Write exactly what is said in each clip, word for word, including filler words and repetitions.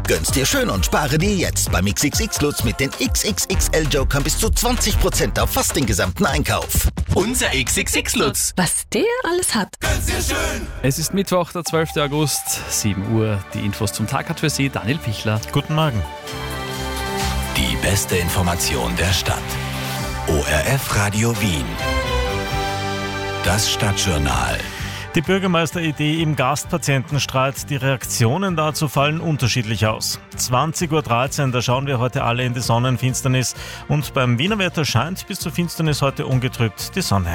Gönn's dir schön und spare dir jetzt beim X X X-Lutz mit den X X X L-Jokern bis zu zwanzig Prozent auf fast den gesamten Einkauf. Unser X X X-Lutz. Was der alles hat. Gönn's dir schön. Es ist Mittwoch, der zwölfte August, sieben Uhr. Die Infos zum Tag hat für Sie Daniel Pichler. Guten Morgen. Die beste Information der Stadt. O R F Radio Wien. Das Stadtjournal. Die Bürgermeisteridee im Gastpatientenstreit, die Reaktionen dazu fallen unterschiedlich aus. zwanzig Uhr dreizehn, da schauen wir heute alle in die Sonnenfinsternis und beim Wiener Wetter scheint bis zur Finsternis heute ungetrübt die Sonne.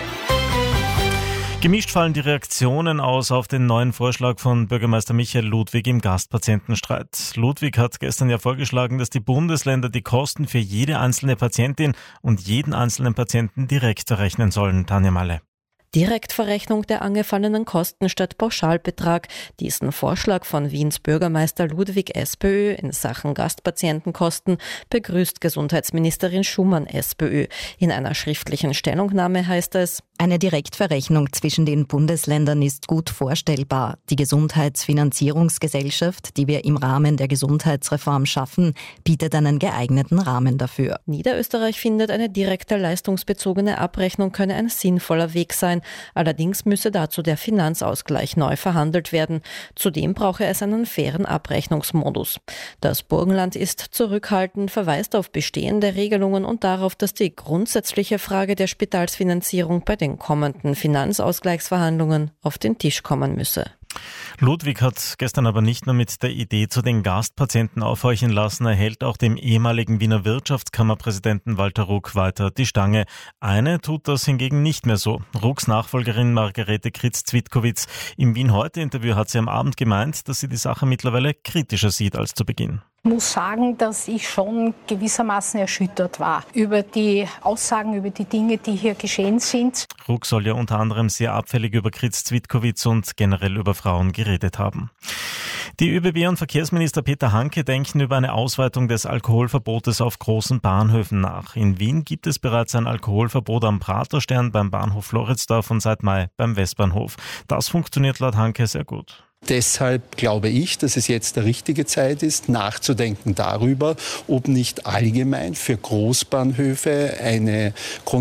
Gemischt fallen die Reaktionen aus auf den neuen Vorschlag von Bürgermeister Michael Ludwig im Gastpatientenstreit. Ludwig hat gestern ja vorgeschlagen, dass die Bundesländer die Kosten für jede einzelne Patientin und jeden einzelnen Patienten direkt verrechnen sollen. Tanja Malle. Direktverrechnung der angefallenen Kosten statt Pauschalbetrag. Diesen Vorschlag von Wiens Bürgermeister Ludwig SPÖ in Sachen Gastpatientenkosten begrüßt Gesundheitsministerin Schumann SPÖ. In einer schriftlichen Stellungnahme heißt es: Eine Direktverrechnung zwischen den Bundesländern ist gut vorstellbar. Die Gesundheitsfinanzierungsgesellschaft, die wir im Rahmen der Gesundheitsreform schaffen, bietet einen geeigneten Rahmen dafür. Niederösterreich findet, eine direkte leistungsbezogene Abrechnung könne ein sinnvoller Weg sein. Allerdings müsse dazu der Finanzausgleich neu verhandelt werden. Zudem brauche es einen fairen Abrechnungsmodus. Das Burgenland ist zurückhaltend, verweist auf bestehende Regelungen und darauf, dass die grundsätzliche Frage der Spitalsfinanzierung bei den kommenden Finanzausgleichsverhandlungen auf den Tisch kommen müsse. Ludwig hat gestern aber nicht nur mit der Idee zu den Gastpatienten aufhorchen lassen, er hält auch dem ehemaligen Wiener Wirtschaftskammerpräsidenten Walter Ruck weiter die Stange. Eine tut das hingegen nicht mehr so. Rucks Nachfolgerin Margarete Kritz-Zwitkowitz im Wien-Heute-Interview hat sie am Abend gemeint, dass sie die Sache mittlerweile kritischer sieht als zu Beginn. Ich muss sagen, dass ich schon gewissermaßen erschüttert war über die Aussagen, über die Dinge, die hier geschehen sind. Ruck soll ja unter anderem sehr abfällig über Kritz-Zwitkowitz und generell über Frauen geredet haben. Die ÖBB und Verkehrsminister Peter Hanke denken über eine Ausweitung des Alkoholverbotes auf großen Bahnhöfen nach. In Wien gibt es bereits ein Alkoholverbot am Praterstern, beim Bahnhof Floridsdorf und seit Mai beim Westbahnhof. Das funktioniert laut Hanke sehr gut. Deshalb glaube ich, dass es jetzt der richtige Zeit ist, nachzudenken darüber, ob nicht allgemein für Großbahnhöfe eine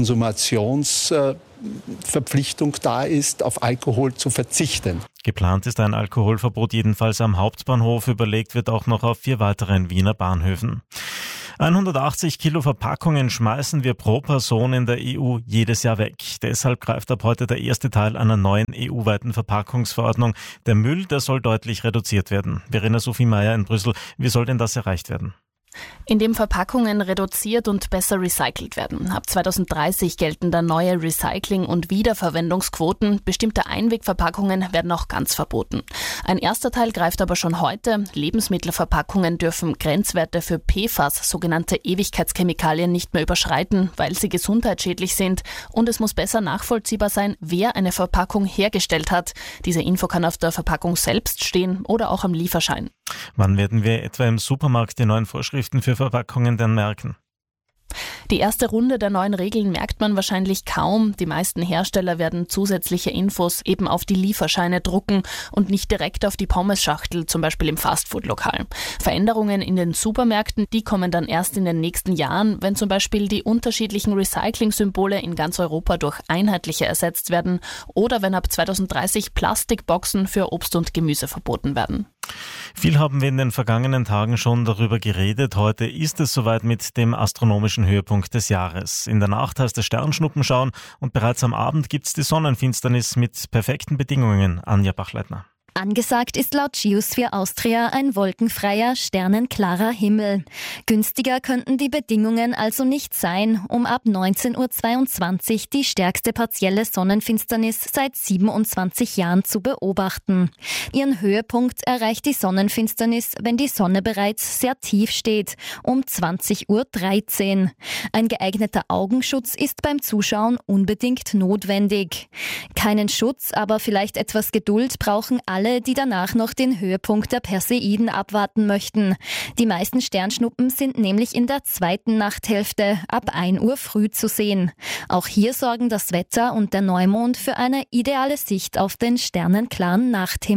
Konsumationsverpflichtung da ist, auf Alkohol zu verzichten. Geplant ist ein Alkoholverbot jedenfalls am Hauptbahnhof, überlegt wird auch noch auf vier weiteren Wiener Bahnhöfen. hundertachtzig Kilo Verpackungen schmeißen wir pro Person in der E U jedes Jahr weg. Deshalb greift ab heute der erste Teil einer neuen E U-weiten Verpackungsverordnung. Der Müll, der soll deutlich reduziert werden. Verena Sophie Meyer in Brüssel, wie soll denn das erreicht werden? Indem Verpackungen reduziert und besser recycelt werden. Ab zweitausenddreißig gelten da neue Recycling- und Wiederverwendungsquoten. Bestimmte Einwegverpackungen werden auch ganz verboten. Ein erster Teil greift aber schon heute. Lebensmittelverpackungen dürfen Grenzwerte für P F A S, sogenannte Ewigkeitschemikalien, nicht mehr überschreiten, weil sie gesundheitsschädlich sind. Und es muss besser nachvollziehbar sein, wer eine Verpackung hergestellt hat. Diese Info kann auf der Verpackung selbst stehen oder auch am Lieferschein. Wann werden wir etwa im Supermarkt die neuen Vorschriften für Verpackungen denn merken? Die erste Runde der neuen Regeln merkt man wahrscheinlich kaum. Die meisten Hersteller werden zusätzliche Infos eben auf die Lieferscheine drucken und nicht direkt auf die Pommesschachtel, zum Beispiel im Fastfood-Lokal. Veränderungen in den Supermärkten, die kommen dann erst in den nächsten Jahren, wenn zum Beispiel die unterschiedlichen Recycling-Symbole in ganz Europa durch einheitliche ersetzt werden oder wenn ab zweitausenddreißig Plastikboxen für Obst und Gemüse verboten werden. Viel haben wir in den vergangenen Tagen schon darüber geredet. Heute ist es soweit mit dem astronomischen Höhepunkt des Jahres. In der Nacht heißt es Sternschnuppen schauen und bereits am Abend gibt's die Sonnenfinsternis mit perfekten Bedingungen. Anja Bachleitner. Angesagt ist laut Geosphere Austria ein wolkenfreier, sternenklarer Himmel. Günstiger könnten die Bedingungen also nicht sein, um ab neunzehn Uhr zweiundzwanzig die stärkste partielle Sonnenfinsternis seit siebenundzwanzig Jahren zu beobachten. Ihren Höhepunkt erreicht die Sonnenfinsternis, wenn die Sonne bereits sehr tief steht, um zwanzig Uhr dreizehn. Ein geeigneter Augenschutz ist beim Zuschauen unbedingt notwendig. Keinen Schutz, aber vielleicht etwas Geduld brauchen alle, die danach noch den Höhepunkt der Perseiden abwarten möchten. Die meisten Sternschnuppen sind nämlich in der zweiten Nachthälfte ab ein Uhr früh zu sehen. Auch hier sorgen das Wetter und der Neumond für eine ideale Sicht auf den sternenklaren Nachthimmel.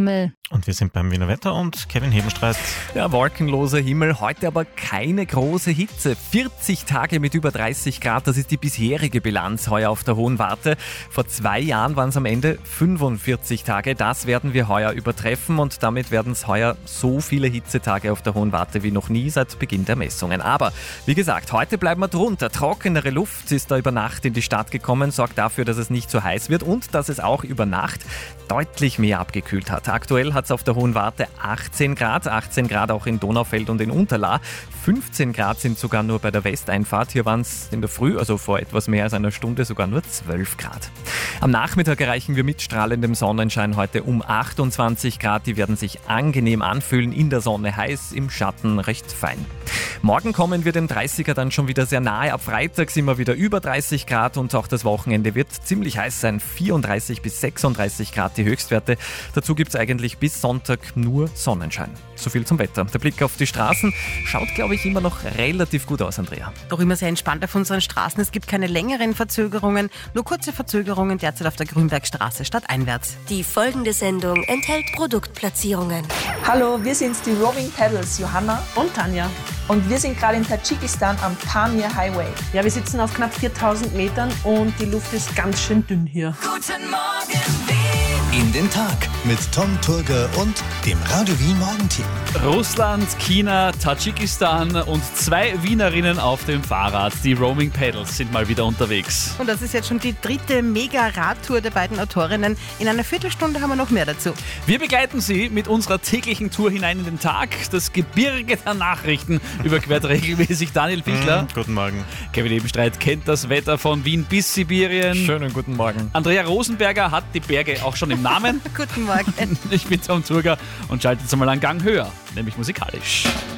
Und wir sind beim Wiener Wetter und Kevin Hebenstreit. Ja, wolkenloser Himmel, heute aber keine große Hitze. vierzig Tage mit über dreißig Grad, das ist die bisherige Bilanz heuer auf der Hohen Warte. Vor zwei Jahren waren es am Ende fünfundvierzig Tage. Das werden wir heuer übertreffen und damit werden es heuer so viele Hitzetage auf der Hohen Warte wie noch nie seit Beginn der Messungen. Aber wie gesagt, heute bleiben wir drunter. Trockenere Luft ist da über Nacht in die Stadt gekommen, sorgt dafür, dass es nicht so heiß wird und dass es auch über Nacht deutlich mehr abgekühlt hat. Aktuell hat es auf der Hohen Warte achtzehn Grad, achtzehn Grad auch in Donaufeld und in Unterlaa. fünfzehn Grad sind sogar nur bei der Westeinfahrt. Hier waren es in der Früh, also vor etwas mehr als einer Stunde, sogar nur zwölf Grad. Am Nachmittag erreichen wir mit strahlendem Sonnenschein heute um achtundzwanzig Grad. Die werden sich angenehm anfühlen, in der Sonne heiß, im Schatten recht fein. Morgen kommen wir dem dreißiger dann schon wieder sehr nahe. Ab Freitag sind wir wieder über dreißig Grad und auch das Wochenende wird ziemlich heiß sein. vierunddreißig bis sechsunddreißig Grad die Höchstwerte. Dazu gibt es eigentlich bis Sonntag nur Sonnenschein. So viel zum Wetter. Der Blick auf die Straßen schaut, glaube ich, immer noch relativ gut aus, Andrea. Doch immer sehr entspannt auf unseren Straßen. Es gibt keine längeren Verzögerungen, nur kurze Verzögerungen derzeit auf der Grünbergstraße stadteinwärts. Die folgende Sendung enthält Produktplatzierungen. Hallo, wir sind die Roaming Pedals, Johanna und Tanja. Und wir sind gerade in Tadschikistan am Pamir Highway. Ja, wir sitzen auf knapp viertausend Metern und die Luft ist ganz schön dünn hier. Guten Morgen, Wien. In den Tag mit Tom Turger und dem Radio Wien Morgenteam. Russland, China, Tadschikistan und zwei Wienerinnen auf dem Fahrrad. Die Roaming Pedals sind mal wieder unterwegs. Und das ist jetzt schon die dritte Mega-Radtour der beiden Autorinnen. In einer Viertelstunde haben wir noch mehr dazu. Wir begleiten Sie mit unserer täglichen Tour hinein in den Tag. Das Gebirge der Nachrichten überquert regelmäßig Daniel Pichler. Mm, guten Morgen. Kevin Ebenstreit kennt das Wetter von Wien bis Sibirien. Schönen guten Morgen. Andrea Rosenberger hat die Berge auch schon im Namen. Guten Morgen. Ich bin Tom Turger und schaltet jetzt mal einen Gang höher, nämlich musikalisch.